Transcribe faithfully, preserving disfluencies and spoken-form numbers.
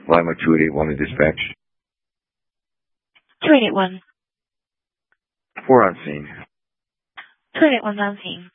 Lima two eight one to dispatch. two eight one. Four on scene. two eight one on scene.